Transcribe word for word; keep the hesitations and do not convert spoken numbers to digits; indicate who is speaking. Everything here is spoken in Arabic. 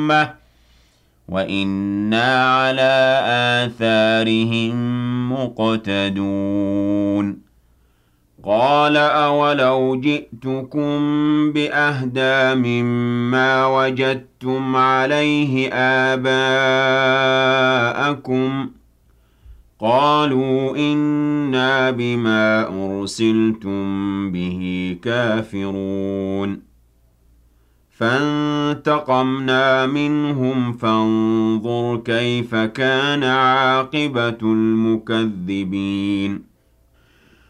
Speaker 1: وَإِنَّا عَلَىٰ آثَارِهِم مُّقْتَدُونَ قَالَ أَوَلَوْ جِئْتُكُم بِأَهْدَىٰ مِمَّا وَجَدتُّمْ عَلَيْهِ آبَاءَكُمْ ۖ قَالُوا إِنَّا بِمَا أُرْسِلْتُم بِهِ كَافِرُونَ فَانتَقَمْنَا مِنْهُمْ فَانظُرْ كَيْفَ كَانَ عَاقِبَةُ الْمُكَذِّبِينَ